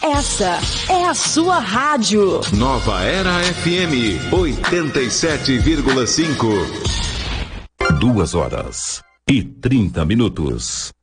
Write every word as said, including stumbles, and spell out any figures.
Essa é a sua rádio. Nova Era F M, oitenta e sete vírgula cinco. Duas horas e trinta minutos.